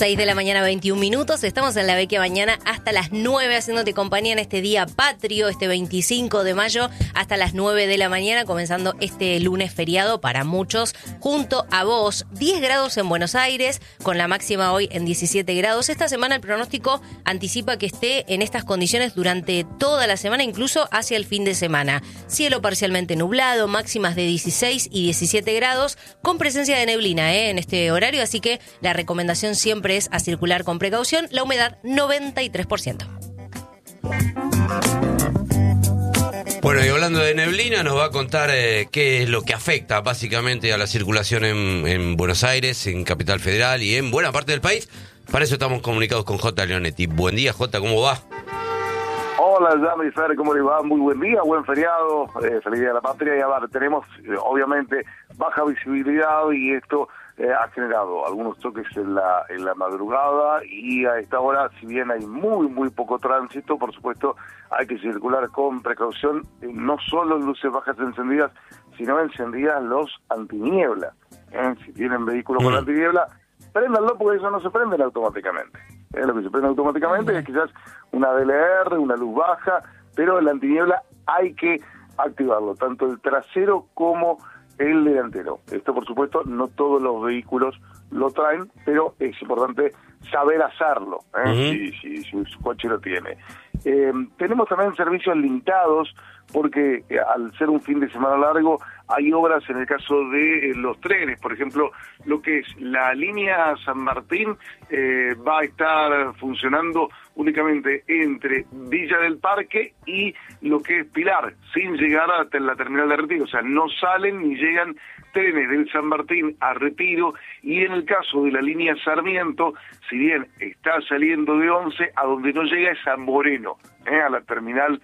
6 de la mañana, 21 minutos. Estamos en La Vecchia Mañana hasta las 9, haciéndote compañía en este día patrio, este 25 de mayo, hasta las 9 de la mañana, comenzando este lunes feriado para muchos, junto a vos. 10 grados en Buenos Aires, con la máxima hoy en 17 grados. Esta semana el pronóstico anticipa que esté en estas condiciones durante toda la semana, incluso hacia el fin de semana. Cielo parcialmente nublado, máximas de 16 y 17 grados, con presencia de neblina en este horario, así que la recomendación siempre es a circular con precaución. La humedad 93%. Bueno, y hablando de neblina, nos va a contar qué es lo que afecta básicamente a la circulación en Buenos Aires, en Capital Federal y en buena parte del país. Para eso estamos comunicados con J. Leonetti. Buen día, J, ¿cómo va? Hola, Yami, Fer, ¿cómo le va? Muy buen día, buen feriado, feliz día de la patria. Y a ver, tenemos obviamente baja visibilidad y esto ha generado algunos choques en la madrugada, y a esta hora, si bien hay muy poco tránsito, por supuesto hay que circular con precaución, no solo luces bajas encendidas, sino encendidas los antiniebla. Si tienen vehículos con antiniebla, préndanlo, porque eso no se prenden automáticamente. Lo que se prende automáticamente es quizás una DLR, una luz baja, pero el antiniebla hay que activarlo, tanto el trasero como el delantero. Esto, por supuesto, no todos los vehículos lo traen, pero es importante saber hacerlo, si su coche lo tiene. Tenemos también servicios limitados, porque al ser un fin de semana largo, hay obras en el caso de los trenes. Por ejemplo, lo que es la línea San Martín va a estar funcionando únicamente entre Villa del Parque y lo que es Pilar, sin llegar hasta la terminal de Retiro. O sea, no salen ni llegan trenes del San Martín a Retiro, y en el caso de la línea Sarmiento, si bien está saliendo de 11, a donde no llega es San Moreno, a la terminal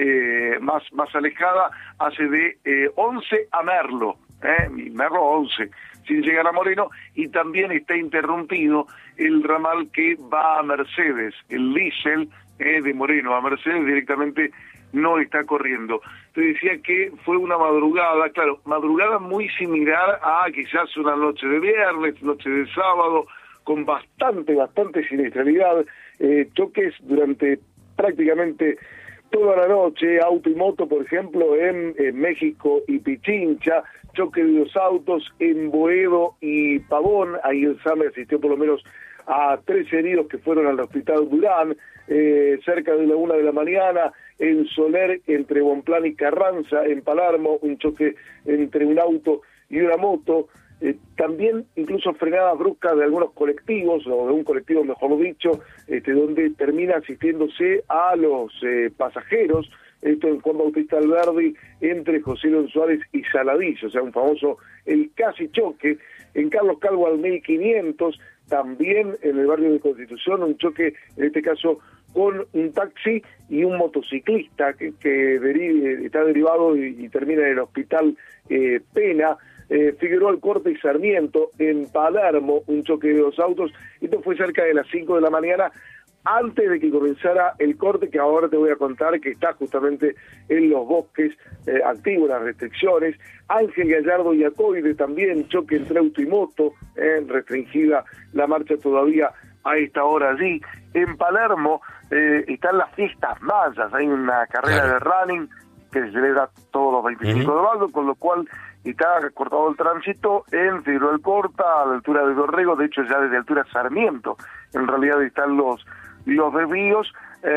más alejada, hace de 11 a Merlo, Merlo 11, sin llegar a Moreno, y también está interrumpido el ramal que va a Mercedes, el diésel de Moreno a Mercedes directamente no está corriendo. Te decía que fue una madrugada, claro, madrugada muy similar a quizás una noche de viernes, noche de sábado, con bastante siniestralidad, choques durante prácticamente toda la noche, auto y moto, por ejemplo, en México y Pichincha, choque de dos autos en Boedo y Pavón. Ahí el SAME asistió por lo menos a 3 heridos que fueron al hospital Durán. Cerca de la 1 de la mañana, en Soler, entre Bonplan y Carranza, en Palermo, un choque entre un auto y una moto. También incluso frenadas bruscas de algunos colectivos, o de un colectivo mejor dicho, donde termina asistiéndose a los pasajeros. Esto en Juan Bautista Alberdi, entre José León Suárez y Saladillo, o sea, un famoso, el casi choque. En Carlos Calvo al 1500, también en el barrio de Constitución, un choque, en este caso, con un taxi y un motociclista que está derivado y termina en el hospital Pena. Figueroa Alcorta y Sarmiento, en Palermo, un choque de dos autos. Esto fue cerca de las 5 de la mañana, antes de que comenzara el corte, que ahora te voy a contar, que está justamente en Los Bosques, activo las restricciones. Ángel Gallardo y Acoide también, choque entre auto y moto, restringida la marcha todavía a esta hora allí. En Palermo están las fiestas mayas, hay una carrera de running que se celebra todos los 25 de mayo, con lo cual está cortado el tránsito en Figueroa Alcorta, a la altura de Dorrego, de hecho ya desde altura Sarmiento, en realidad están los desvíos,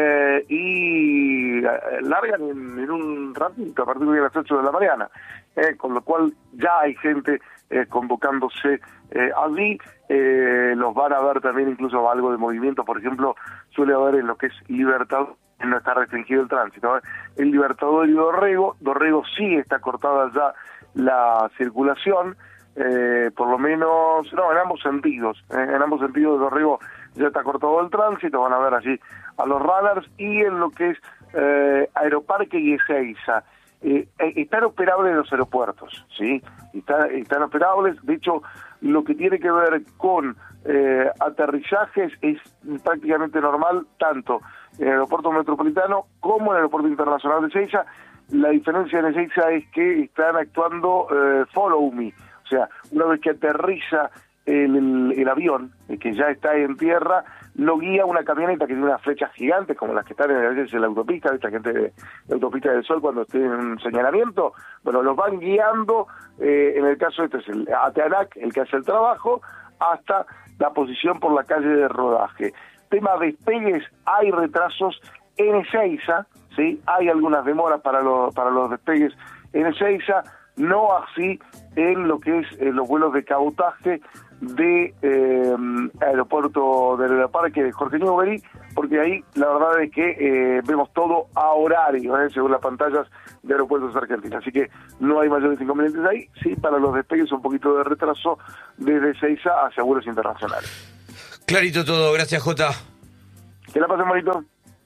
y largan en un ratito, a partir de las 8 de la mañana, con lo cual ya hay gente convocándose allí. Los van a ver también incluso algo de movimiento, por ejemplo, suele haber en lo que es Libertador, no está restringido el tránsito, el Libertador y Dorrego sí está cortada ya la circulación, por lo menos, no, en ambos sentidos de Dorrego ya está cortado el tránsito, van a ver allí a los runners, y en lo que es Aeroparque y Ezeiza, están operables los aeropuertos, ¿sí? Están operables, de hecho, lo que tiene que ver con aterrizajes es prácticamente normal, tanto en el aeropuerto metropolitano como en el aeropuerto internacional de Ezeiza. La diferencia en Ezeiza es que están actuando Follow Me, o sea, una vez que aterriza el avión, que ya está en tierra, lo guía una camioneta que tiene unas flechas gigantes, como las que están en la autopista, esta gente de la autopista del Sol cuando esté en un señalamiento. Bueno, los van guiando, en el caso este es el ATANAC, el que hace el trabajo, hasta la posición por la calle de rodaje. Tema despegues, hay retrasos en Ezeiza, ¿sí? Hay algunas demoras para los despegues en Ezeiza, no así en lo que es los vuelos de cabotaje de aeropuerto del aeroparque de Jorge Newbery, porque ahí la verdad es que vemos todo a horario, según las pantallas de Aeropuertos Argentinos, así que no hay mayores inconvenientes ahí. Sí, para los despegues un poquito de retraso desde Ezeiza hacia vuelos internacionales. Clarito todo, gracias Jota. Que la pasen bonito.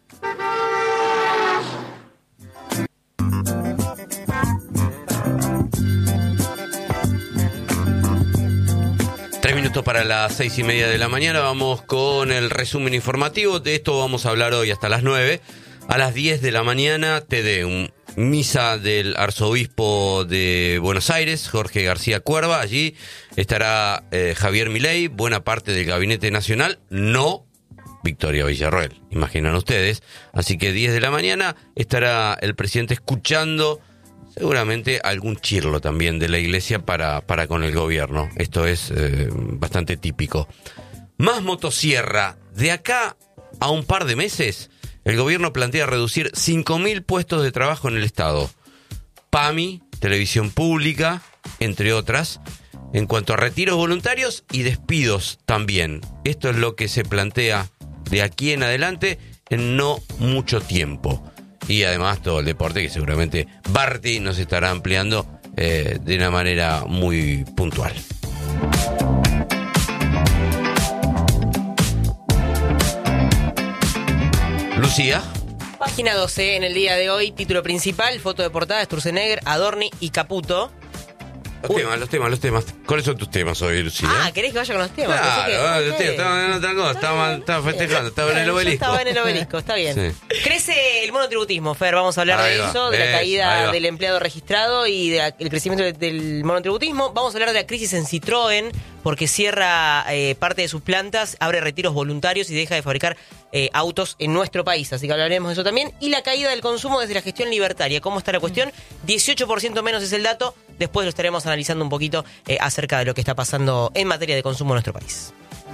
Minutos para las 6:30 de la mañana, vamos con el resumen informativo. De esto vamos a hablar hoy hasta las 9. A las 10 de la mañana, misa del arzobispo de Buenos Aires, Jorge García Cuerva. Allí estará Javier Milei, buena parte del gabinete nacional, no Victoria Villarroel, imaginan ustedes. Así que 10 de la mañana estará el presidente escuchando seguramente algún chirlo también de la iglesia para con el gobierno. Esto es bastante típico. Más motosierra. De acá a un par de meses, el gobierno plantea reducir 5.000 puestos de trabajo en el Estado. PAMI, televisión pública, entre otras. En cuanto a retiros voluntarios y despidos también. Esto es lo que se plantea de aquí en adelante en no mucho tiempo. Y además todo el deporte que seguramente Barty nos estará ampliando de una manera muy puntual. Lucía. Página 12 en el día de hoy, título principal, foto de portada, Sturzenegger, Adorni y Caputo. Los temas. ¿Cuáles son tus temas hoy, Lucía? ¿Querés que vaya con los temas? Claro, los temas, estaba en otra cosa, estaba festejando, estaba en el obelisco. Estaba en el obelisco, está bien. Sí. Crece el monotributismo, Fer, vamos a hablar de eso, de la caída del empleado registrado y del crecimiento del monotributismo. Vamos a hablar de la crisis en Citroën, porque cierra parte de sus plantas, abre retiros voluntarios y deja de fabricar autos en nuestro país, así que hablaremos de eso también. Y la caída del consumo desde la gestión libertaria, ¿cómo está la cuestión? 18% menos es el dato, después lo estaremos analizando un poquito acerca de lo que está pasando en materia de consumo en nuestro país.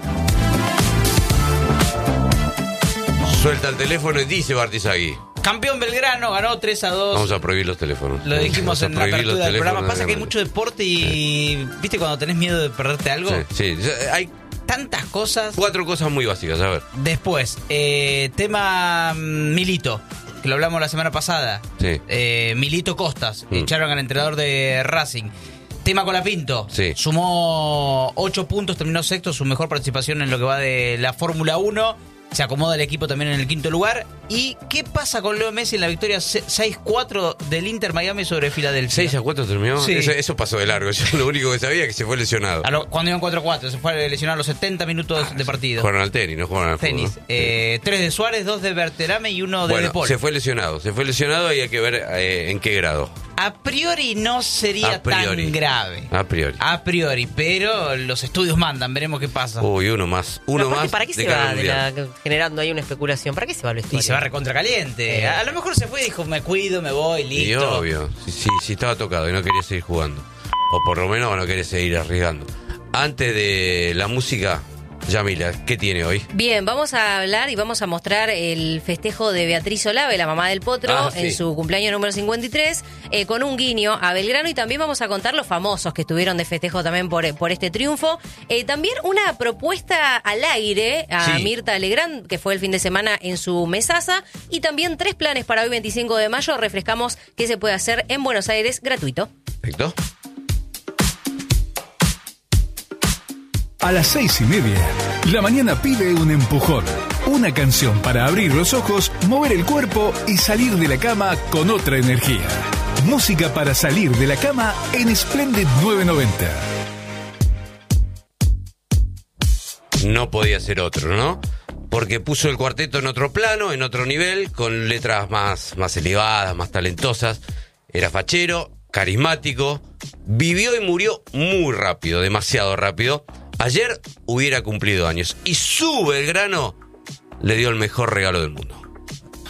Suelta el teléfono y dice Bartizagui. Campeón Belgrano, ganó 3-2. Vamos a prohibir los teléfonos. Lo dijimos en la apertura del programa. Pasa que hay mucho deporte y... ¿Viste cuando tenés miedo de perderte algo? Sí. Hay tantas cosas. 4 cosas muy básicas, a ver. Después, tema Milito, que lo hablamos la semana pasada. Sí. Milito Costas, echaron al entrenador de Racing. Tema Colapinto, sí. Sumó 8 puntos, terminó sexto, su mejor participación en lo que va de la Fórmula 1. Se acomoda el equipo también en el quinto lugar. ¿Y qué pasa con Leo Messi en la victoria 6-4 del Inter Miami sobre Filadelfia? ¿6-4 terminó? Sí. Eso pasó de largo. Yo lo único que sabía es que se fue lesionado. Cuando iban 4-4, se fue lesionado a los 70 minutos de partido. Jugaron al tenis, no jugaron al tenis. fútbol. 3 de Suárez, 2 de Berterame y 1 de De Paul. Se fue lesionado y hay que ver en qué grado. A priori no sería tan grave. A priori, pero los estudios mandan, veremos qué pasa. Uy, uno más. ¿Para qué se va generando ahí una especulación? ¿Para qué se va el estudio? Y se va recontra caliente. A lo mejor se fue y dijo, me cuido, me voy, listo. Y obvio, sí, estaba tocado y no quería seguir jugando. O por lo menos no quería seguir arriesgando. Antes de la música, Yamila, ¿qué tiene hoy? Bien, vamos a hablar y vamos a mostrar el festejo de Beatriz Olave, la mamá del Potro, en su cumpleaños número 53, con un guiño a Belgrano, y también vamos a contar los famosos que estuvieron de festejo también por este triunfo. También una propuesta al aire a Mirta Legrand, que fue el fin de semana en su mesaza, y también 3 planes para hoy 25 de mayo. Refrescamos qué se puede hacer en Buenos Aires gratuito. Perfecto. A las 6:30, la mañana pide un empujón. Una canción para abrir los ojos, mover el cuerpo y salir de la cama con otra energía. Música para salir de la cama en Splendid 990. No podía ser otro, ¿no? Porque puso el cuarteto en otro plano, en otro nivel, con letras más elevadas, más talentosas. Era fachero, carismático, vivió y murió muy rápido, demasiado rápido. ayer hubiera cumplido años y su Belgrano le dio el mejor regalo del mundo.